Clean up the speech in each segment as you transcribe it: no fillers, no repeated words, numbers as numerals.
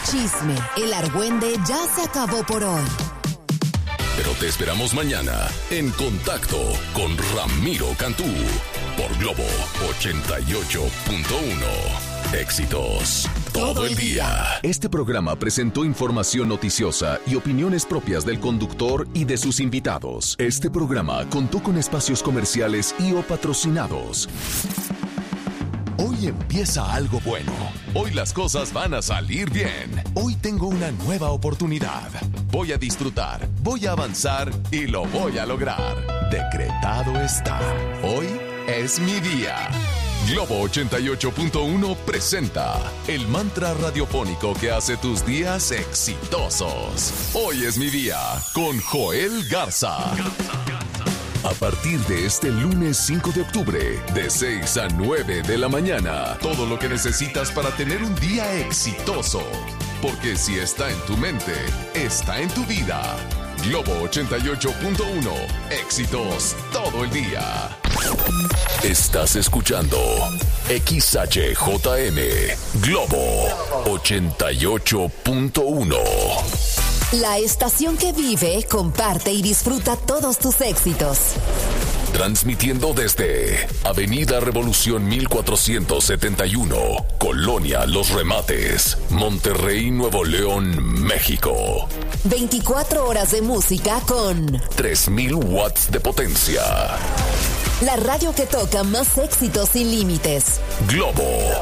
chisme, el argüende ya se acabó por hoy. Pero te esperamos mañana en Contacto con Ramiro Cantú por Globo 88.1. Éxitos todo el día. Este programa presentó información noticiosa y opiniones propias del conductor y de sus invitados. Este programa contó con espacios comerciales y o patrocinados. Hoy empieza algo bueno. Hoy las cosas van a salir bien. Hoy tengo una nueva oportunidad. Voy a disfrutar, voy a avanzar y lo voy a lograr. Decretado está. Hoy es mi día. Globo 88.1 presenta el mantra radiofónico que hace tus días exitosos. Hoy es mi día con Joel Garza. A partir de este lunes 5 de octubre, de 6 a 9 de la mañana, todo lo que necesitas para tener un día exitoso. Porque si está en tu mente, está en tu vida. Globo 88.1, éxitos todo el día. Estás escuchando XHJM, Globo 88.1. La estación que vive, comparte y disfruta todos tus éxitos. Transmitiendo desde Avenida Revolución 1471, Colonia Los Remates, Monterrey, Nuevo León, México. 24 horas de música con 3000 watts de potencia. La radio que toca más éxitos sin límites. Globo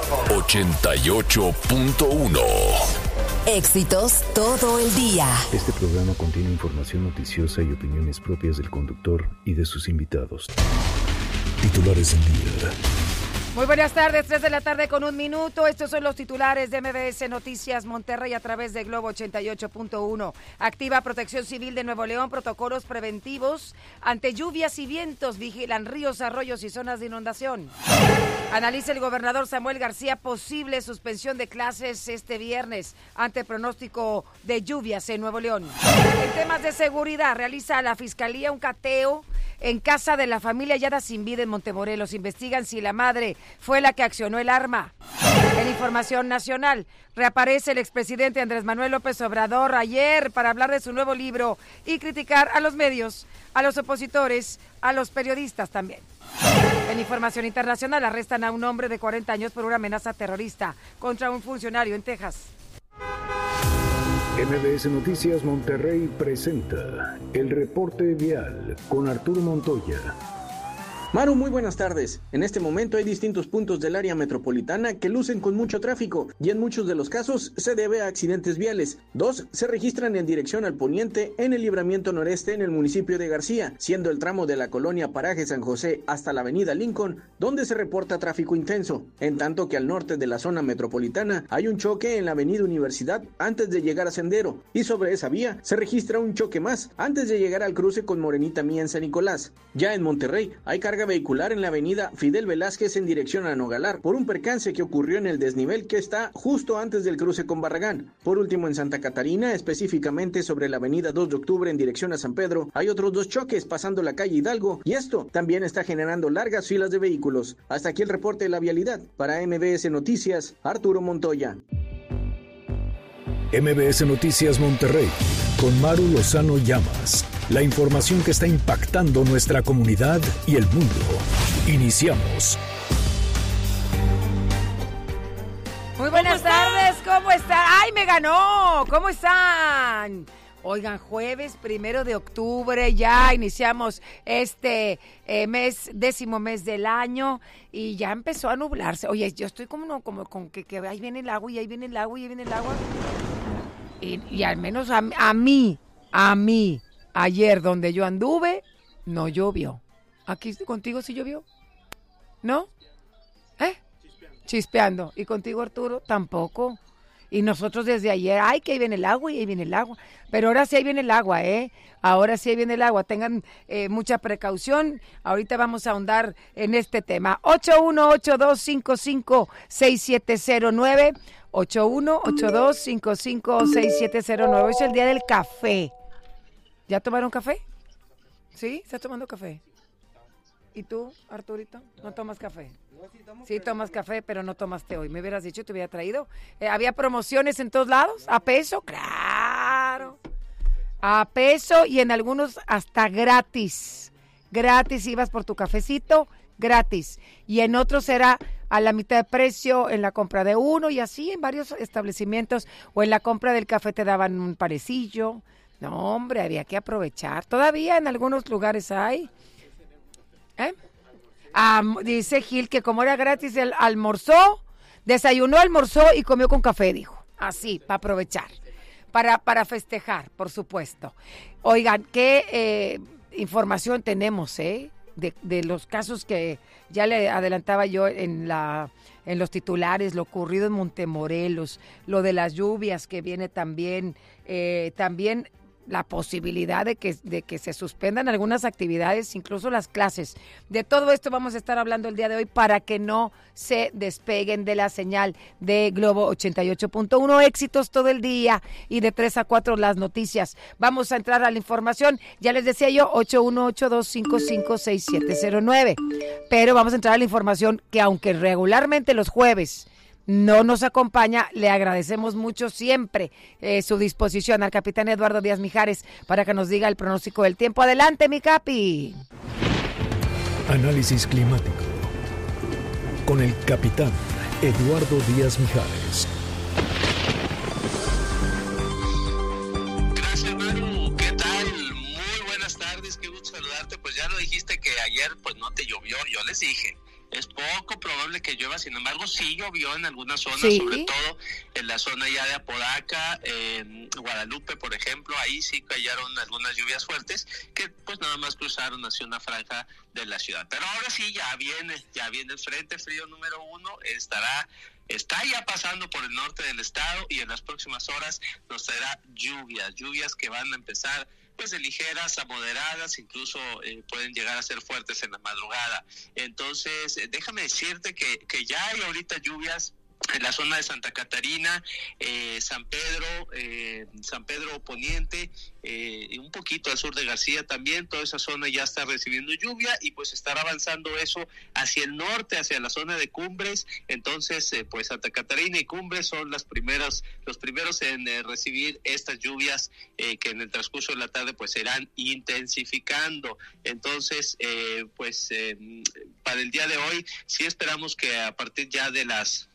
88.1. Éxitos todo el día. Este programa contiene información noticiosa y opiniones propias del conductor y de sus invitados. Titulares del día. Muy buenas tardes, 3 de la tarde con 1 minuto. Estos son los titulares de MBS Noticias Monterrey a través de Globo 88.1. Activa Protección Civil de Nuevo León protocolos preventivos ante lluvias y vientos. Vigilan ríos, arroyos y zonas de inundación. Analiza el gobernador Samuel García posible suspensión de clases este viernes ante pronóstico de lluvias en Nuevo León. En temas de seguridad, realiza la Fiscalía un cateo en casa de la familia hallada sin vida en Montemorelos. Investigan si la madre fue la que accionó el arma. En información nacional, reaparece el expresidente Andrés Manuel López Obrador ayer para hablar de su nuevo libro y criticar a los medios, a los opositores, a los periodistas también. En información internacional, arrestan a un hombre de 40 años por una amenaza terrorista contra un funcionario en Texas. MBS Noticias Monterrey presenta el reporte vial con Arturo Montoya. Maru, muy buenas tardes. En este momento hay distintos puntos del área metropolitana que lucen con mucho tráfico y en muchos de los casos se debe a accidentes viales. 2 se registran en dirección al poniente en el libramiento noreste en el municipio de García, siendo el tramo de la colonia Paraje San José hasta la avenida Lincoln, donde se reporta tráfico intenso. En tanto que al norte de la zona metropolitana hay un choque en la avenida Universidad antes de llegar a Sendero, y sobre esa vía se registra un choque más antes de llegar al cruce con Morenita Mía en San Nicolás. Ya en Monterrey hay carga vehicular en la avenida Fidel Velázquez en dirección a Nogalar por un percance que ocurrió en el desnivel que está justo antes del cruce con Barragán. Por último, en Santa Catarina, específicamente sobre la avenida 2 de octubre en dirección a San Pedro, hay otros 2 choques pasando la calle Hidalgo y esto también está generando largas filas de vehículos. Hasta aquí el reporte de la vialidad. Para MBS Noticias, Arturo Montoya. MBS Noticias Monterrey con Maru Lozano Llamas. La información que está impactando nuestra comunidad y el mundo. Iniciamos. Muy buenas tardes, ¿cómo están? ¡Ay, me ganó! ¿Cómo están? Oigan, jueves 1 de octubre, ya iniciamos este mes, 10º mes del año y ya empezó a nublarse. Oye, yo estoy como con que ahí viene el agua y ahí viene el agua y ahí viene el agua. Y al menos a mí, ayer donde yo anduve, no llovió. ¿Aquí contigo sí llovió? ¿No? Chispeando. ¿Y contigo, Arturo? Tampoco. Y nosotros desde ayer, ay, que ahí viene el agua y ahí viene el agua. Pero ahora sí ahí viene el agua, Ahora sí ahí viene el agua. Tengan mucha precaución. Ahorita vamos a ahondar en este tema. 8182556709. 8182556709. Hoy es el día del café. ¿Ya tomaron café? ¿Sí? ¿Estás tomando café? ¿Y tú, Arturito? ¿No tomas café? Sí, tomas café, pero no tomas té hoy. Me hubieras dicho, te hubiera traído. ¿Había promociones en todos lados? ¿A peso? Claro. A peso y en algunos hasta gratis. Gratis, ibas por tu cafecito, gratis. Y en otros era a la mitad de precio en la compra de uno y así en varios establecimientos. O en la compra del café te daban un parecillo. No, hombre, había que aprovechar. Todavía en algunos lugares hay. Dice Gil que como era gratis, él almorzó, desayunó, almorzó y comió con café, dijo. Así, para aprovechar, para festejar, por supuesto. Oigan, ¿qué información tenemos, de los casos que ya le adelantaba yo en los titulares, lo ocurrido en Montemorelos, lo de las lluvias que viene también la posibilidad de que se suspendan algunas actividades, incluso las clases. De todo esto vamos a estar hablando el día de hoy para que no se despeguen de la señal de Globo 88.1. Éxitos todo el día y de 3 a 4 las noticias. Vamos a entrar a la información. Ya les decía yo, 8182556709. Pero vamos a entrar a la información que aunque regularmente los jueves no nos acompaña, le agradecemos mucho siempre su disposición al capitán Eduardo Díaz Mijares para que nos diga el pronóstico del tiempo. Adelante, mi capi. Análisis climático con el capitán Eduardo Díaz Mijares. Gracias, Maru. ¿Qué tal? Muy buenas tardes, qué gusto saludarte. Pues ya lo dijiste que ayer pues no te llovió, yo les dije. Es poco probable que llueva, sin embargo sí llovió en algunas zonas, ¿sí? Sobre todo en la zona ya de Apodaca, en Guadalupe, por ejemplo, ahí sí cayeron algunas lluvias fuertes que pues nada más cruzaron hacia una franja de la ciudad. Pero ahora sí ya viene el frente frío número 1, está ya pasando por el norte del estado y en las próximas horas nos traerá lluvias que van a empezar pues de ligeras a moderadas, incluso pueden llegar a ser fuertes en la madrugada. Entonces, déjame decirte que ya hay ahorita lluvias en la zona de Santa Catarina, San Pedro Poniente, y un poquito al sur de García también. Toda esa zona ya está recibiendo lluvia y pues estará avanzando eso hacia el norte, hacia la zona de Cumbres. Entonces, pues Santa Catarina y Cumbres son los primeros en recibir estas lluvias que en el transcurso de la tarde pues se irán intensificando. Entonces, para el día de hoy sí esperamos que a partir ya de las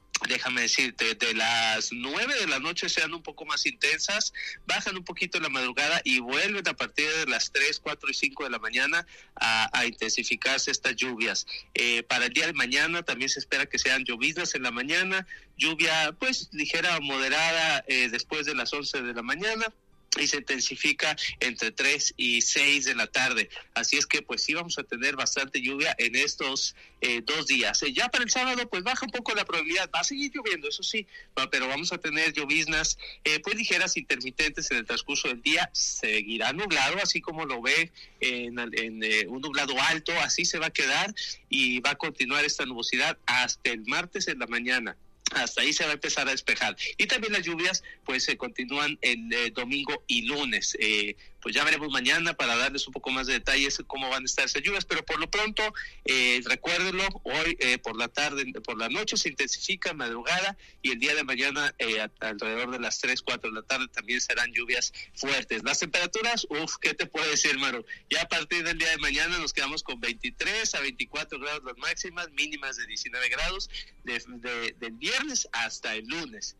9 de la noche sean un poco más intensas, bajan un poquito en la madrugada y vuelven a partir de las 3, 4 y 5 de la mañana a intensificarse estas lluvias. Para el día de mañana también se espera que sean lloviznas en la mañana, lluvia pues ligera o moderada después de las 11 de la mañana, y se intensifica entre 3 y 6 de la tarde. Así es que pues sí vamos a tener bastante lluvia en estos 2 días. Ya para el sábado pues baja un poco la probabilidad, va a seguir lloviendo, eso sí, pero vamos a tener lloviznas pues ligeras, intermitentes en el transcurso del día. Seguirá nublado, así como lo ve en un nublado alto, así se va a quedar y va a continuar esta nubosidad hasta el martes en la mañana. Hasta ahí se va a empezar a despejar. Y también las lluvias pues se continúan el domingo y lunes. Pues ya veremos mañana para darles un poco más de detalles cómo van a estar esas lluvias, pero por lo pronto recuérdenlo, hoy por la noche se intensifica madrugada y el día de mañana alrededor de las 3, 4 de la tarde también serán lluvias fuertes. Las temperaturas, ¿qué te puedo decir, Maru? Ya a partir del día de mañana nos quedamos con 23 a 24 grados las máximas, mínimas de 19 grados del viernes hasta el lunes.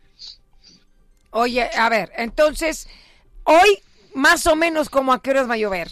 Oye, a ver, entonces, hoy más o menos como a qué horas va a llover.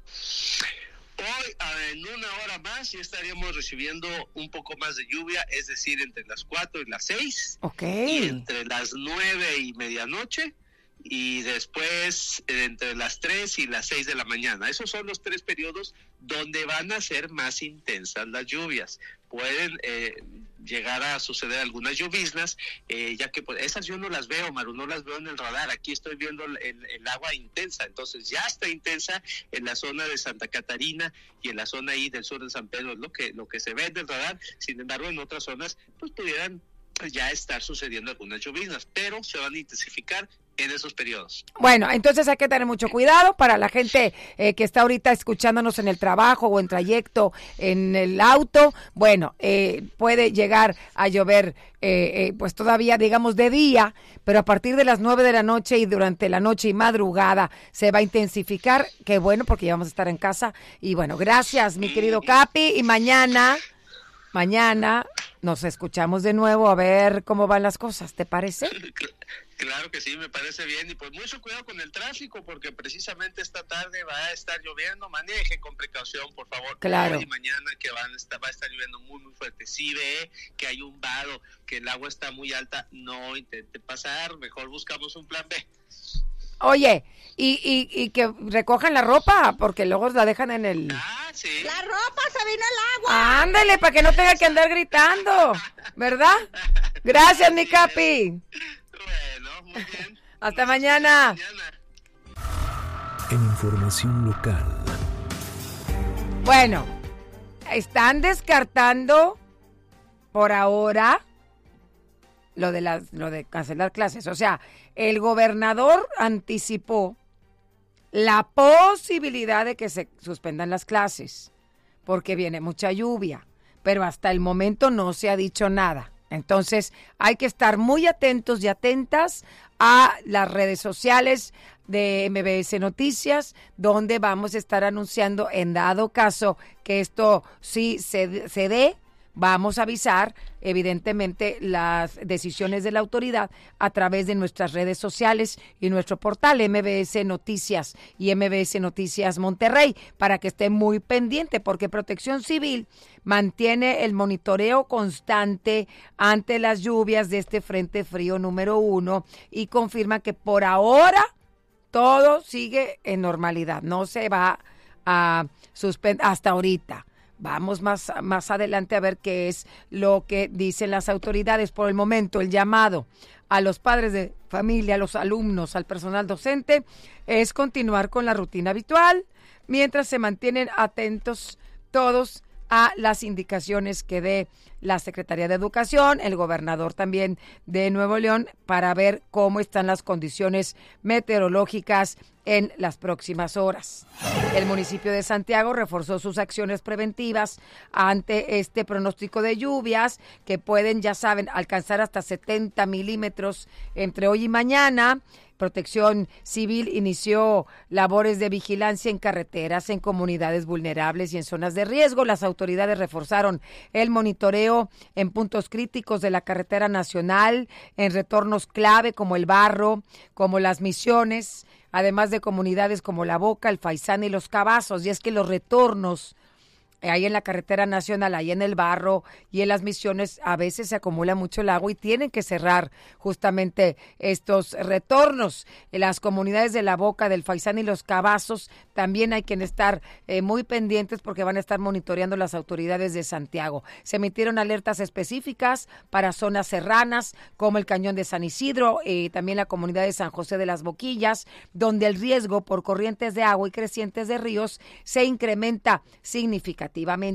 Hoy, en una hora más, ya estaríamos recibiendo un poco más de lluvia, es decir, entre las 4 y las 6. Okay. Y entre las 9 y medianoche. Y después entre las 3 y las 6 de la mañana. Esos son los 3 periodos donde van a ser más intensas las lluvias. Pueden llegar a suceder algunas lloviznas, ya que pues, esas yo no las veo, Maru, no las veo en el radar. Aquí estoy viendo el agua intensa, entonces ya está intensa en la zona de Santa Catarina y en la zona ahí del sur de San Pedro, es lo que se ve en el radar. Sin embargo, en otras zonas pues pudieran ya estar sucediendo algunas lloviznas, pero se van a intensificar en esos periodos. Bueno, entonces hay que tener mucho cuidado para la gente que está ahorita escuchándonos en el trabajo o en trayecto en el auto. Bueno, puede llegar a llover pues todavía digamos de día, pero a partir de las 9 de la noche y durante la noche y madrugada se va a intensificar. Qué bueno, porque ya vamos a estar en casa. Y bueno, gracias mi querido Capi, y mañana nos escuchamos de nuevo a ver cómo van las cosas, ¿te parece? Claro que sí, me parece bien, y pues mucho cuidado con el tráfico, porque precisamente esta tarde va a estar lloviendo. Maneje con precaución, por favor. Claro. Hoy y mañana que va a estar lloviendo muy, muy fuerte. Si ve que hay un vado, que el agua está muy alta, no intente pasar, mejor buscamos un plan B. Oye, y que recojan la ropa, porque luego la dejan en el... Ah, sí. La ropa, se vino el agua. Ándale, para que no tenga que andar gritando, ¿verdad? Gracias, mi Capi. Bueno, muy bien. Hasta mañana. En información local. Bueno, están descartando por ahora lo de cancelar clases. O sea, el gobernador anticipó la posibilidad de que se suspendan las clases porque viene mucha lluvia, pero hasta el momento no se ha dicho nada. Entonces hay que estar muy atentos y atentas a las redes sociales de MBS Noticias, donde vamos a estar anunciando, en dado caso que esto sí se dé, vamos a avisar evidentemente las decisiones de la autoridad a través de nuestras redes sociales y nuestro portal MBS Noticias y MBS Noticias Monterrey, para que esté muy pendiente, porque Protección Civil mantiene el monitoreo constante ante las lluvias de este Frente Frío número 1 y confirma que por ahora todo sigue en normalidad, no se va a suspender hasta ahorita. Vamos más adelante a ver qué es lo que dicen las autoridades. Por el momento, el llamado a los padres de familia, a los alumnos, al personal docente, es continuar con la rutina habitual, mientras se mantienen atentos todos a las indicaciones que dé la Secretaría de Educación, el gobernador también de Nuevo León, para ver cómo están las condiciones meteorológicas en las próximas horas. El municipio de Santiago reforzó sus acciones preventivas ante este pronóstico de lluvias que pueden, ya saben, alcanzar hasta 70 milímetros entre hoy y mañana. Protección Civil inició labores de vigilancia en carreteras, en comunidades vulnerables y en zonas de riesgo. Las autoridades reforzaron el monitoreo en puntos críticos de la carretera nacional, en retornos clave como el Barro, como Las Misiones, además de comunidades como La Boca, el Faisán y Los Cavazos. Y es que los retornos ahí en la carretera nacional, ahí en el Barro y en Las Misiones, a veces se acumula mucho el agua y tienen que cerrar justamente estos retornos. En las comunidades de La Boca, del Faisán y Los Cavazos también hay que estar muy pendientes, porque van a estar monitoreando las autoridades de Santiago. Se emitieron alertas específicas para zonas serranas como el Cañón de San Isidro, también la comunidad de San José de las Boquillas, donde el riesgo por corrientes de agua y crecientes de ríos se incrementa significativamente.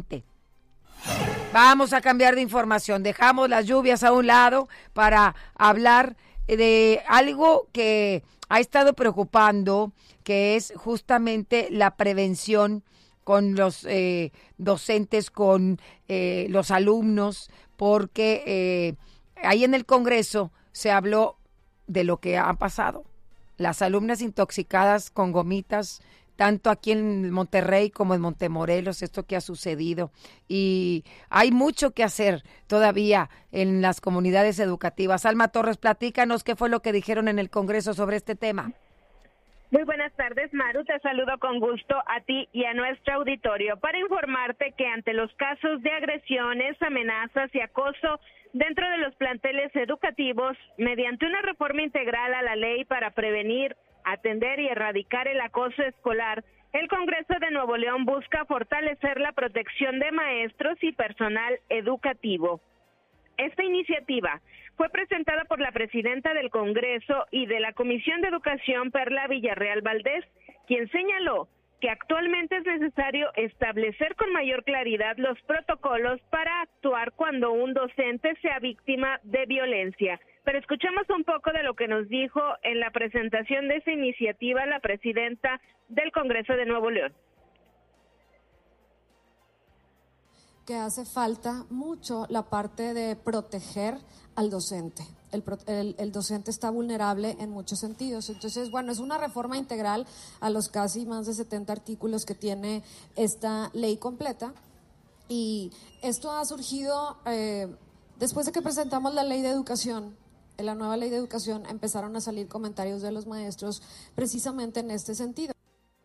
Vamos a cambiar de información. Dejamos las lluvias a un lado para hablar de algo que ha estado preocupando, que es justamente la prevención con los docentes, con los alumnos, porque ahí en el Congreso se habló de lo que ha pasado. Las alumnas intoxicadas con gomitas, tanto aquí en Monterrey como en Montemorelos, esto que ha sucedido. Y hay mucho que hacer todavía en las comunidades educativas. Alma Torres, platícanos qué fue lo que dijeron en el Congreso sobre este tema. Muy buenas tardes, Maru. Te saludo con gusto a ti y a nuestro auditorio para informarte que ante los casos de agresiones, amenazas y acoso dentro de los planteles educativos, mediante una reforma integral a la ley para prevenir, atender y erradicar el acoso escolar, el Congreso de Nuevo León busca fortalecer la protección de maestros y personal educativo. Esta iniciativa fue presentada por la presidenta del Congreso y de la Comisión de Educación, Perla Villarreal Valdés, quien señaló que actualmente es necesario establecer con mayor claridad los protocolos para actuar cuando un docente sea víctima de violencia. Pero escuchemos un poco de lo que nos dijo en la presentación de esa iniciativa la presidenta del Congreso de Nuevo León. Que hace falta mucho la parte de proteger al docente. El docente está vulnerable en muchos sentidos. Entonces, bueno, es una reforma integral a los casi más de 70 artículos que tiene esta ley completa. Y esto ha surgido después de que presentamos la ley de educación. En la nueva ley de educación empezaron a salir comentarios de los maestros precisamente en este sentido.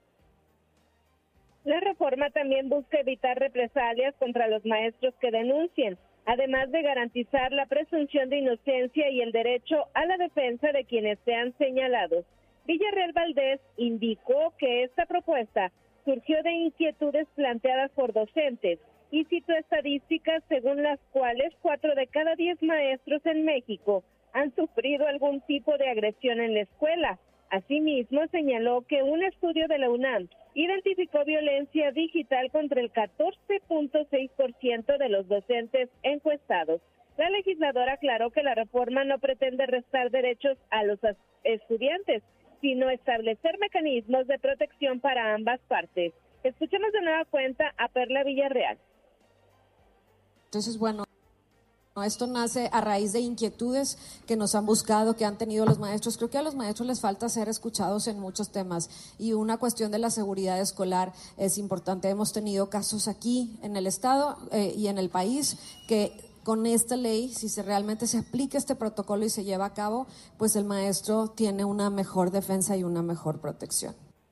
La reforma también busca evitar represalias contra los maestros que denuncien, además de garantizar la presunción de inocencia y el derecho a la defensa de quienes sean señalados. Villarreal Valdés indicó que esta propuesta surgió de inquietudes planteadas por docentes y citó estadísticas según las cuales 4 de cada 10 maestros en México han sufrido algún tipo de agresión en la escuela. Asimismo, señaló que un estudio de la UNAM identificó violencia digital contra el 14.6% de los docentes encuestados. La legisladora aclaró que la reforma no pretende restar derechos a los estudiantes, sino establecer mecanismos de protección para ambas partes. Escuchemos de nueva cuenta a Perla Villarreal. Entonces, bueno, esto nace a raíz de inquietudes que nos han buscado, que han tenido los maestros. Creo que a los maestros les falta ser escuchados en muchos temas y una cuestión de la seguridad escolar es importante. Hemos tenido casos aquí en el estado y en el país que con esta ley, si realmente se aplica este protocolo y se lleva a cabo, pues el maestro tiene una mejor defensa y una mejor protección.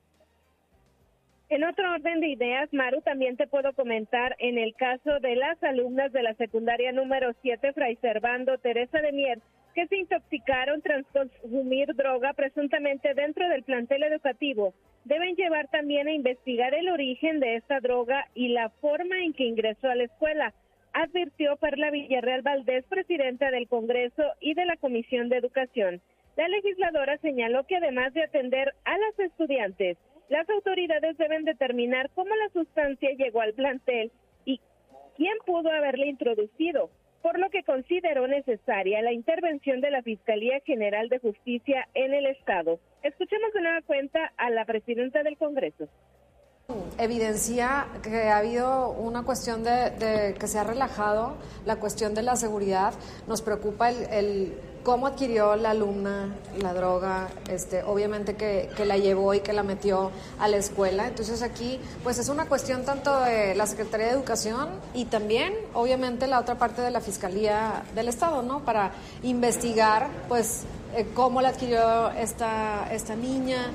En otro orden de ideas, Maru, también te puedo comentar en el caso de las alumnas de la secundaria número 7, Fray Servando Teresa de Mier, que se intoxicaron tras consumir droga presuntamente dentro del plantel educativo. Deben llevar también a investigar el origen de esta droga y la forma en que ingresó a la escuela, advirtió Perla Villarreal Valdés, presidenta del Congreso y de la Comisión de Educación. La legisladora señaló que además de atender a las estudiantes, las autoridades deben determinar cómo la sustancia llegó al plantel y quién pudo haberla introducido, por lo que consideró necesaria la intervención de la Fiscalía General de Justicia en el Estado. Escuchemos de nueva cuenta a la presidenta del Congreso. Evidencia que ha habido una cuestión de que se ha relajado la cuestión de la seguridad. Nos preocupa el cómo adquirió la alumna la droga, obviamente que la llevó y que la metió a la escuela. Entonces aquí pues es una cuestión tanto de la Secretaría de Educación y también obviamente la otra parte de la Fiscalía del Estado, ¿no? Para investigar pues cómo la adquirió esta niña.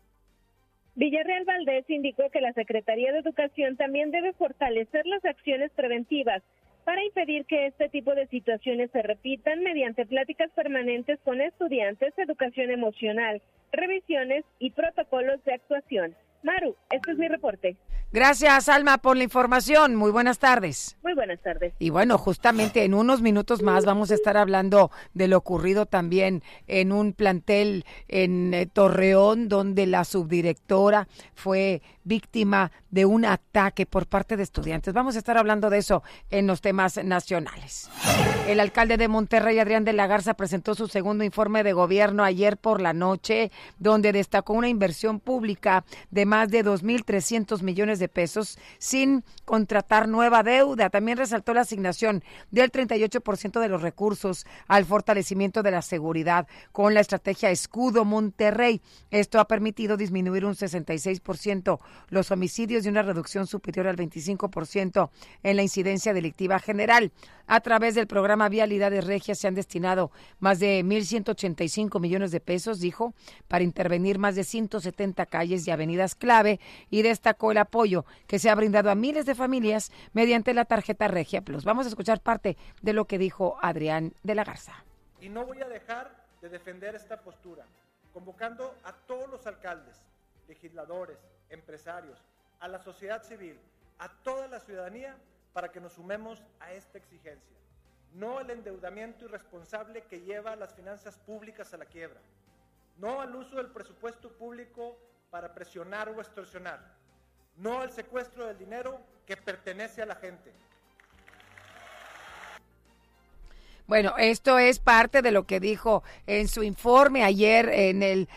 Villarreal Valdés indicó que la Secretaría de Educación también debe fortalecer las acciones preventivas para impedir que este tipo de situaciones se repitan mediante pláticas permanentes con estudiantes, educación emocional, revisiones y protocolos de actuación. Maru, este es mi reporte. Gracias, Alma, por la información. Muy buenas tardes. Muy buenas tardes. Y bueno, justamente en unos minutos más vamos a estar hablando de lo ocurrido también en un plantel en Torreón, donde la subdirectora fue víctima de un ataque por parte de estudiantes. Vamos a estar hablando de eso en los temas nacionales. El alcalde de Monterrey, Adrián de la Garza, presentó su segundo informe de gobierno ayer por la noche, donde destacó una inversión pública de más de 2.300 millones de pesos sin contratar nueva deuda. También resaltó la asignación del 38% de los recursos al fortalecimiento de la seguridad con la estrategia Escudo Monterrey. Esto ha permitido disminuir un 66% los homicidios y una reducción superior al 25% en la incidencia delictiva general. A través del programa Vialidades Regias se han destinado más de 1.185 millones de pesos, dijo, para intervenir más de 170 calles y avenidas clave, y destacó el apoyo que se ha brindado a miles de familias mediante la tarjeta Regia Plus. Vamos a escuchar parte de lo que dijo Adrián de la Garza. Y no voy a dejar de defender esta postura, convocando a todos los alcaldes, legisladores, empresarios, a la sociedad civil, a toda la ciudadanía, para que nos sumemos a esta exigencia. No al endeudamiento irresponsable que lleva a las finanzas públicas a la quiebra. No al uso del presupuesto público para presionar o extorsionar. No al secuestro del dinero que pertenece a la gente. Bueno, esto es parte de lo que dijo en su informe ayer en el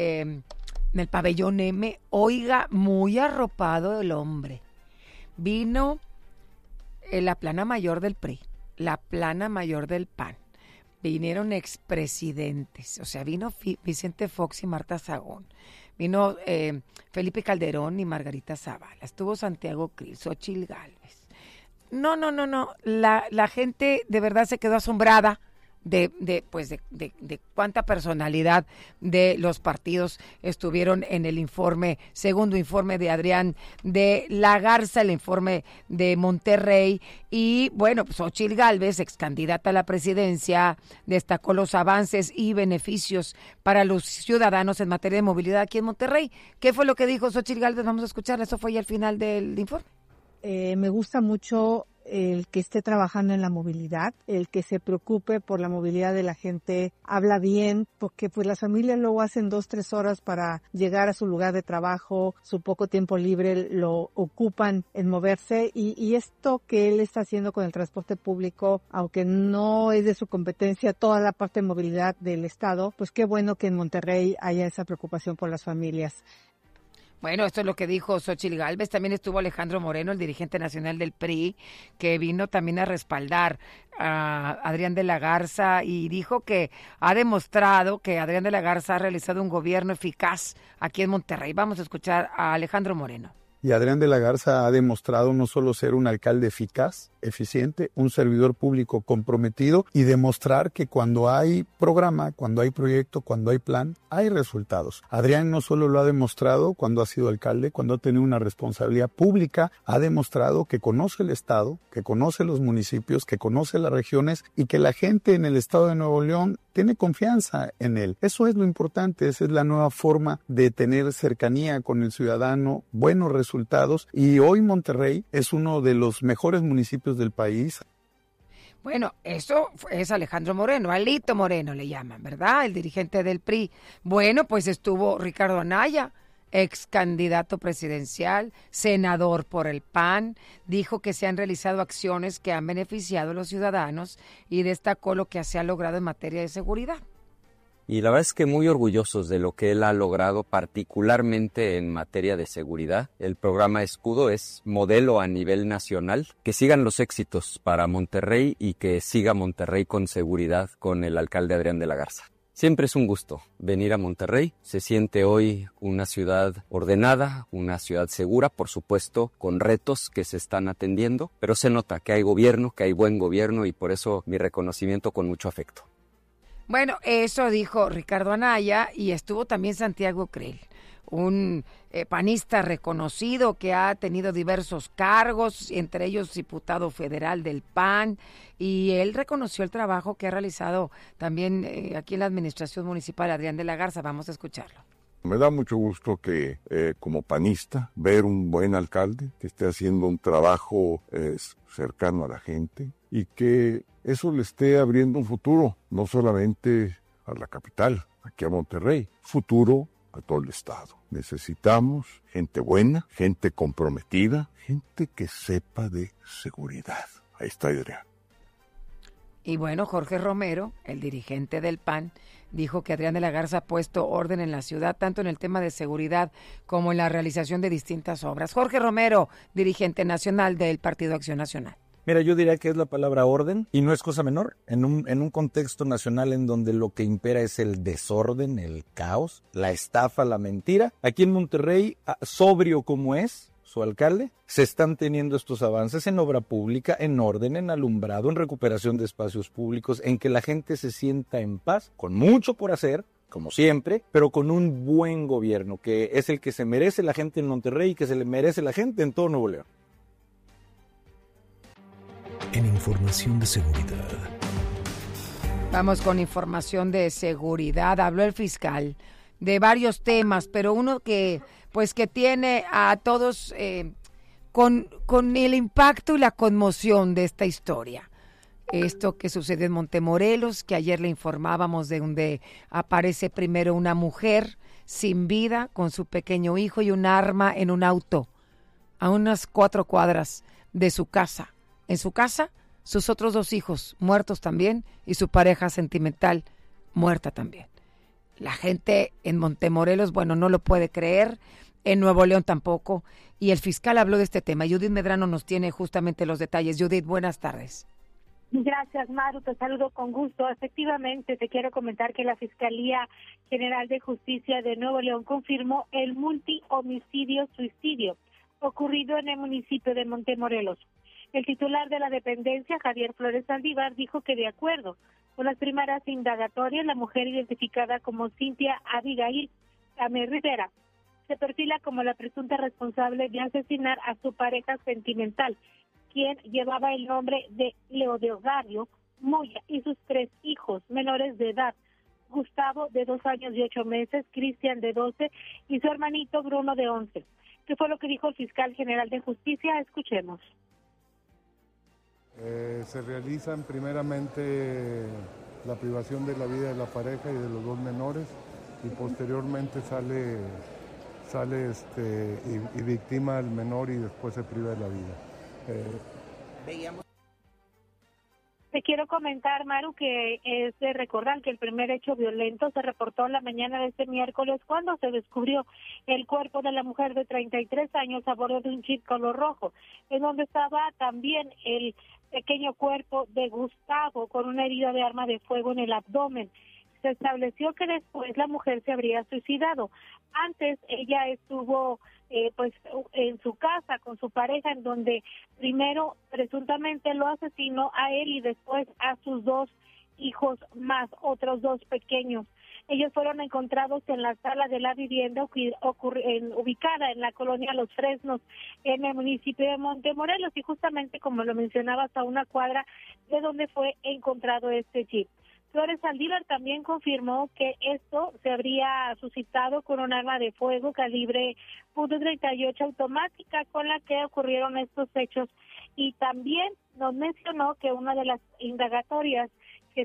pabellón M. Oiga, muy arropado el hombre. Vino la plana mayor del PRI, la plana mayor del PAN. Vinieron expresidentes, o sea, vino Vicente Fox y Marta Sagún. Vino Felipe Calderón y Margarita Zavala. Estuvo Santiago Krill, Xóchitl Gálvez. No. La gente de verdad se quedó asombrada de cuánta personalidad de los partidos estuvieron en el segundo informe de Adrián de la Garza, el informe de Monterrey. Y bueno, pues Xóchitl Gálvez, ex candidata a la presidencia, destacó los avances y beneficios para los ciudadanos en materia de movilidad aquí en Monterrey. ¿Qué fue lo que dijo Xóchitl Gálvez? Vamos a escucharla, eso fue ya al final del informe. Me gusta mucho el que esté trabajando en la movilidad, el que se preocupe por la movilidad de la gente, habla bien, porque pues las familias luego hacen 2-3 horas para llegar a su lugar de trabajo, su poco tiempo libre lo ocupan en moverse y esto que él está haciendo con el transporte público, aunque no es de su competencia toda la parte de movilidad del estado, pues qué bueno que en Monterrey haya esa preocupación por las familias. Bueno, esto es lo que dijo Xóchitl Gálvez. También estuvo Alejandro Moreno, el dirigente nacional del PRI, que vino también a respaldar a Adrián de la Garza y dijo que ha demostrado que Adrián de la Garza ha realizado un gobierno eficaz aquí en Monterrey. Vamos a escuchar a Alejandro Moreno. Y Adrián de la Garza ha demostrado no solo ser un alcalde eficaz, eficiente, un servidor público comprometido y demostrar que cuando hay programa, cuando hay proyecto, cuando hay plan, hay resultados. Adrián no solo lo ha demostrado cuando ha sido alcalde, cuando ha tenido una responsabilidad pública, ha demostrado que conoce el estado, que conoce los municipios, que conoce las regiones y que la gente en el estado de Nuevo León tiene confianza en él. Eso es lo importante, esa es la nueva forma de tener cercanía con el ciudadano, buenos resultados, y hoy Monterrey es uno de los mejores municipios del país. Bueno, eso es Alejandro Moreno, Alito Moreno le llaman, ¿verdad? El dirigente del PRI. Bueno, pues estuvo Ricardo Anaya, ex candidato presidencial, senador por el PAN, dijo que se han realizado acciones que han beneficiado a los ciudadanos y destacó lo que se ha logrado en materia de seguridad. Y la verdad es que muy orgullosos de lo que él ha logrado, particularmente en materia de seguridad. El programa Escudo es modelo a nivel nacional. Que sigan los éxitos para Monterrey y que siga Monterrey con seguridad con el alcalde Adrián de la Garza. Siempre es un gusto venir a Monterrey. Se siente hoy una ciudad ordenada, una ciudad segura, por supuesto, con retos que se están atendiendo, pero se nota que hay gobierno, que hay buen gobierno y por eso mi reconocimiento con mucho afecto. Bueno, eso dijo Ricardo Anaya y estuvo también Santiago Krill, un panista reconocido que ha tenido diversos cargos, entre ellos diputado federal del PAN, y él reconoció el trabajo que ha realizado también aquí en la administración municipal Adrián de la Garza. Vamos a escucharlo. Me da mucho gusto que como panista ver un buen alcalde que esté haciendo un trabajo cercano a la gente y que eso le esté abriendo un futuro, no solamente a la capital, aquí a Monterrey, futuro a todo el estado. Necesitamos gente buena, gente comprometida, gente que sepa de seguridad. Ahí está Adrián. Y bueno, Jorge Romero, el dirigente del PAN, dijo que Adrián de la Garza ha puesto orden en la ciudad, tanto en el tema de seguridad como en la realización de distintas obras. Jorge Romero, dirigente nacional del Partido Acción Nacional. Mira, yo diría que es la palabra orden y no es cosa menor. En un contexto nacional en donde lo que impera es el desorden, el caos, la estafa, la mentira. Aquí en Monterrey, sobrio como es su alcalde, se están teniendo estos avances en obra pública, en orden, en alumbrado, en recuperación de espacios públicos, en que la gente se sienta en paz, con mucho por hacer, como siempre, pero con un buen gobierno, que es el que se merece la gente en Monterrey y que se le merece la gente en todo Nuevo León. En información de seguridad. Vamos con información de seguridad. Habló el fiscal de varios temas, pero uno que tiene a todos con el impacto y la conmoción de esta historia. Esto que sucedió en Montemorelos, que ayer le informábamos de donde aparece primero una mujer sin vida con su pequeño hijo y un arma en un auto a unas 4 cuadras de su casa. En su casa sus otros 2 hijos muertos también y su pareja sentimental muerta también. La gente en Montemorelos, bueno, no lo puede creer, en Nuevo León tampoco, y el fiscal habló de este tema. Judith Medrano nos tiene justamente los detalles. Judith, buenas tardes. Gracias, Maru, te saludo con gusto. Efectivamente, te quiero comentar que la Fiscalía General de Justicia de Nuevo León confirmó el multihomicidio-suicidio ocurrido en el municipio de Montemorelos. El titular de la dependencia, Javier Flores Saldívar, dijo que de acuerdo con las primeras indagatorias, la mujer identificada como Cintia Abigail Tamés Rivera se perfila como la presunta responsable de asesinar a su pareja sentimental, quien llevaba el nombre de Leodegario Moya, y sus 3 hijos menores de edad, Gustavo, de 2 años y 8 meses, Cristian, de 12, y su hermanito Bruno, de 11. ¿Qué fue lo que dijo el fiscal general de justicia? Escuchemos. Se realizan primeramente la privación de la vida de la pareja y de los 2 menores, y posteriormente sale y victima al menor y después se priva de la vida. Te quiero comentar, Maru, que es de recordar que el primer hecho violento se reportó la mañana de este miércoles cuando se descubrió el cuerpo de la mujer de 33 años a bordo de un Jeep color rojo, en donde estaba también el pequeño cuerpo de Gustavo con una herida de arma de fuego en el abdomen. Se estableció que después la mujer se habría suicidado. Antes ella estuvo en su casa con su pareja, en donde primero presuntamente lo asesinó a él y después a sus 2 hijos más, otros 2 pequeños. Ellos fueron encontrados en la sala de la vivienda ubicada en la colonia Los Fresnos, en el municipio de Montemorelos, y justamente, como lo mencionabas, a una cuadra de donde fue encontrado este jeep. Flores Saldívar también confirmó que esto se habría suscitado con un arma de fuego calibre .38 automática con la que ocurrieron estos hechos, y también nos mencionó que una de las indagatorias que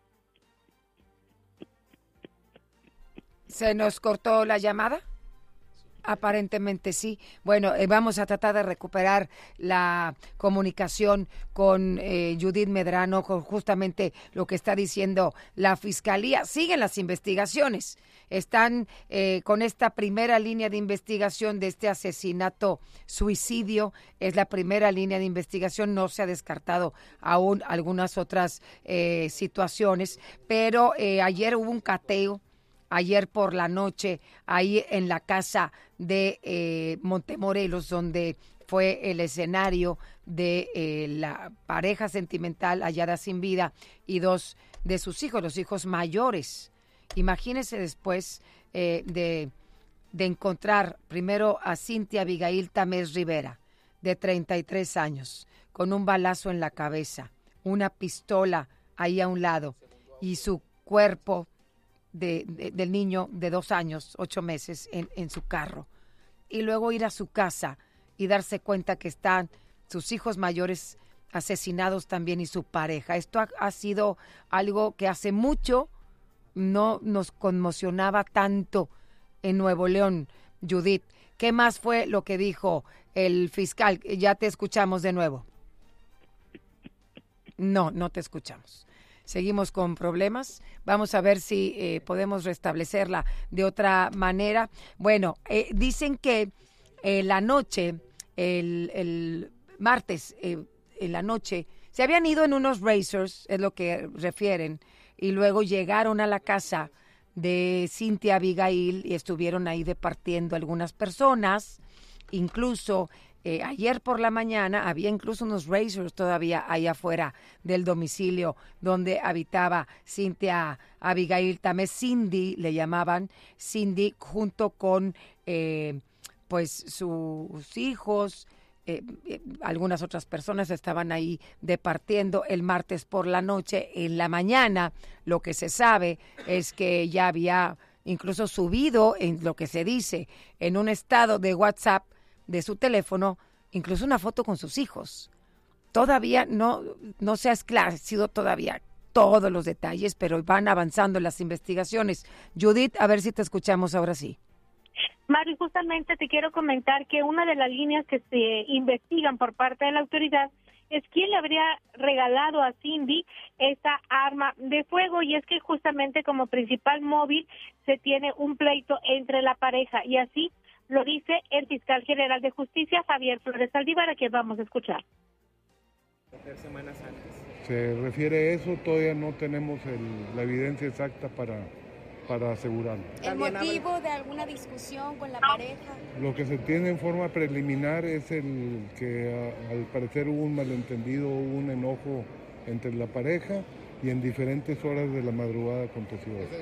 ¿Se nos cortó la llamada? Aparentemente sí. Bueno, vamos a tratar de recuperar la comunicación con Judith Medrano, con justamente lo que está diciendo la Fiscalía. Siguen las investigaciones. Están con esta primera línea de investigación de este asesinato-suicidio. Es la primera línea de investigación. No se ha descartado aún algunas otras situaciones, pero ayer hubo un cateo. Ayer por la noche, ahí en la casa de Montemorelos, donde fue el escenario de la pareja sentimental hallada sin vida y 2 de sus hijos, los hijos mayores. Imagínense después de encontrar primero a Cintia Abigail Tamés Rivera, de 33 años, con un balazo en la cabeza, una pistola ahí a un lado y su cuerpo del niño de 2 años, 8 meses en su carro, y luego ir a su casa y darse cuenta que están sus hijos mayores asesinados también y su pareja. Esto ha sido algo que hace mucho no nos conmocionaba tanto en Nuevo León. Judith, ¿qué más fue lo que dijo el fiscal? Ya te escuchamos de nuevo. No te escuchamos. Seguimos con problemas. Vamos a ver si podemos restablecerla de otra manera. Bueno, dicen que la noche, el martes, en la noche, se habían ido en unos racers, es lo que refieren, y luego llegaron a la casa de Cintia Abigail y estuvieron ahí departiendo algunas personas. Incluso ayer por la mañana había incluso unos racers todavía ahí afuera del domicilio donde habitaba Cintia Abigail Tamés. Cindy le llamaban, Cindy, junto con pues sus hijos. Algunas otras personas estaban ahí departiendo el martes por la noche. En la mañana lo que se sabe es que ya había incluso subido, en lo que se dice, en un estado de WhatsApp de su teléfono, incluso una foto con sus hijos. Todavía no se ha esclarecido todavía todos los detalles, pero van avanzando las investigaciones. Judith, a ver si te escuchamos ahora sí. Mari, justamente te quiero comentar que una de las líneas que se investigan por parte de la autoridad es quién le habría regalado a Cindy esta arma de fuego, y es que justamente como principal móvil se tiene un pleito entre la pareja, y así lo dice el fiscal general de justicia, Javier Flores Saldívar, a quien vamos a escuchar. Semanas antes. Se refiere a eso, todavía no tenemos la evidencia exacta para asegurarlo. ¿El motivo de alguna discusión con la pareja? Lo que se tiene en forma preliminar es el que al parecer hubo un malentendido, hubo un enojo entre la pareja y en diferentes horas de la madrugada aconteció eso.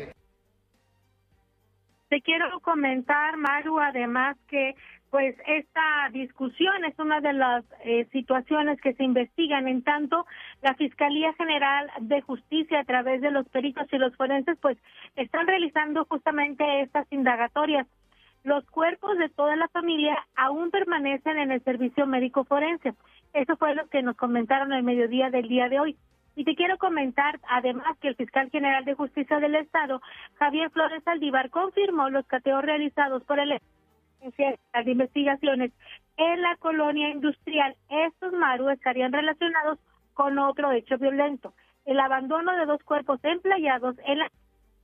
Te quiero comentar, Maru, además que pues esta discusión es una de las situaciones que se investigan. En tanto, la Fiscalía General de Justicia, a través de los peritos y los forenses, pues están realizando justamente estas indagatorias. Los cuerpos de toda la familia aún permanecen en el servicio médico forense. Eso fue lo que nos comentaron el mediodía del día de hoy. Y te quiero comentar, además, que el fiscal general de Justicia del Estado, Javier Flores Saldívar, confirmó los cateos realizados por el las investigaciones en la colonia industrial. Estos, Maru, estarían relacionados con otro hecho violento, el abandono de 2 cuerpos emplayados en la...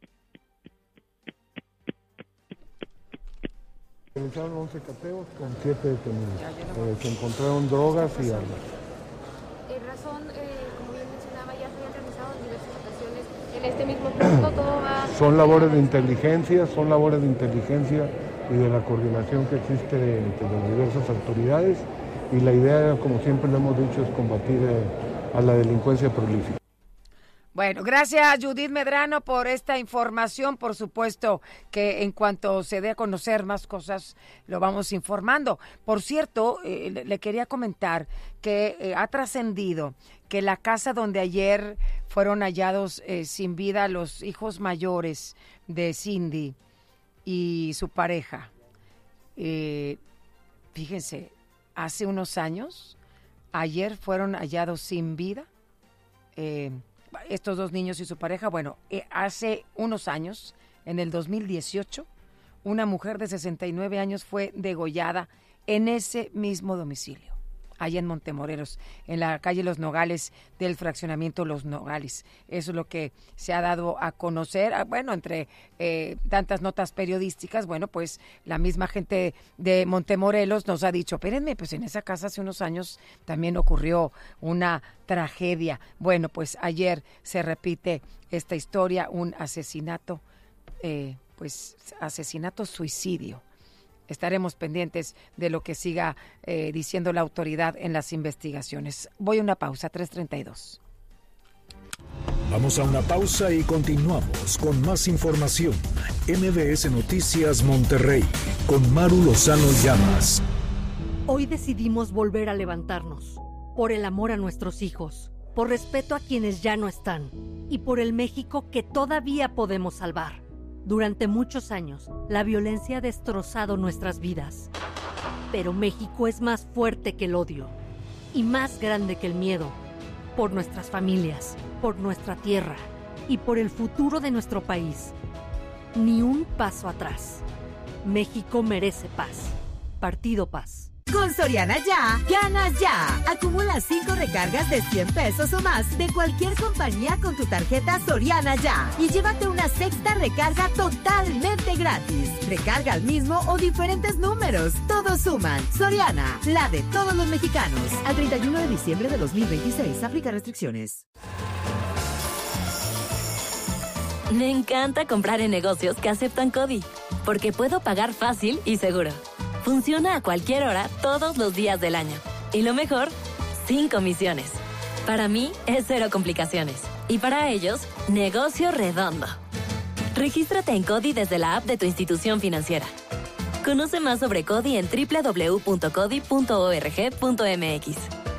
Realizaron 11 cateos con 7 detenidos. Se encontraron drogas y armas. Razón, como bien mencionaba, ya se habían realizado en diversas ocasiones en este mismo punto. Todo va... Son labores de inteligencia y de la coordinación que existe entre las diversas autoridades, y la idea, como siempre lo hemos dicho, es combatir a la delincuencia prolífica. Bueno, gracias Judith Medrano por esta información. Por supuesto que en cuanto se dé a conocer más cosas, lo vamos informando. Por cierto, le quería comentar que ha trascendido que la casa donde ayer fueron hallados sin vida los hijos mayores de Cindy y su pareja, fíjense, hace unos años, ayer fueron hallados sin vida, estos 2 niños y su pareja. Bueno, hace unos años, en el 2018, una mujer de 69 años fue degollada en ese mismo domicilio, allá en Montemorelos, en la calle Los Nogales del fraccionamiento Los Nogales. Eso es lo que se ha dado a conocer, bueno, entre tantas notas periodísticas. Bueno, pues la misma gente de Montemorelos nos ha dicho, espérenme, pues en esa casa hace unos años también ocurrió una tragedia. Bueno, pues ayer se repite esta historia, un asesinato, asesinato-suicidio. Estaremos pendientes de lo que siga diciendo la autoridad en las investigaciones. Voy a una pausa, 3:32. Vamos a una pausa y continuamos con más información. MBS Noticias Monterrey, con Maru Lozano Llamas. Hoy decidimos volver a levantarnos, por el amor a nuestros hijos, por respeto a quienes ya no están y por el México que todavía podemos salvar. Durante muchos años, la violencia ha destrozado nuestras vidas. Pero México es más fuerte que el odio y más grande que el miedo. Por nuestras familias, por nuestra tierra y por el futuro de nuestro país. Ni un paso atrás. México merece paz. Partido Paz. Con Soriana Ya, ganas ya. Acumula 5 recargas de 100 pesos o más de cualquier compañía con tu tarjeta Soriana Ya y llévate una 6ª recarga totalmente gratis. Recarga al mismo o diferentes números. Todos suman. Soriana, la de todos los mexicanos. Al 31 de diciembre de 2026. Aplica restricciones. Me encanta comprar en negocios que aceptan CODI, porque puedo pagar fácil y seguro. Funciona a cualquier hora, todos los días del año. Y lo mejor, sin comisiones. Para mí, es 0 complicaciones. Y para ellos, negocio redondo. Regístrate en CODI desde la app de tu institución financiera. Conoce más sobre CODI en www.codi.org.mx.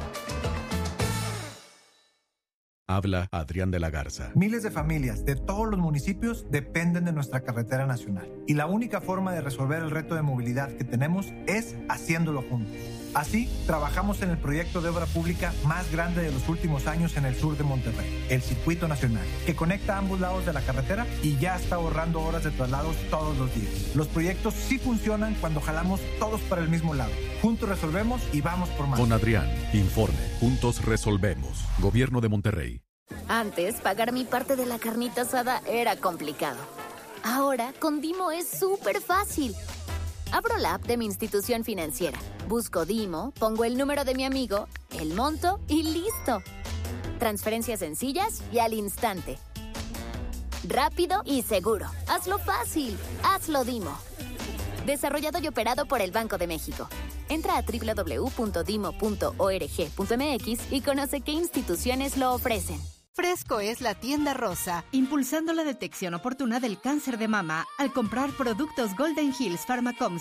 Habla Adrián de la Garza. Miles de familias de todos los municipios dependen de nuestra carretera nacional. Y la única forma de resolver el reto de movilidad que tenemos es haciéndolo juntos. Así, trabajamos en el proyecto de obra pública más grande de los últimos años en el sur de Monterrey, el Circuito Nacional, que conecta ambos lados de la carretera y ya está ahorrando horas de traslados todos los días. Los proyectos sí funcionan cuando jalamos todos para el mismo lado. Juntos resolvemos y vamos por más. Con Adrián, informe. Juntos resolvemos. Gobierno de Monterrey. Antes, pagar mi parte de la carnita asada era complicado. Ahora, con Dimo es súper fácil. Abro la app de mi institución financiera, busco Dimo, pongo el número de mi amigo, el monto y listo. Transferencias sencillas y al instante. Rápido y seguro. Hazlo fácil. Hazlo Dimo. Desarrollado y operado por el Banco de México. Entra a www.dimo.org.mx y conoce qué instituciones lo ofrecen. Fresco es la tienda rosa, impulsando la detección oportuna del cáncer de mama al comprar productos Golden Hills Pharmacom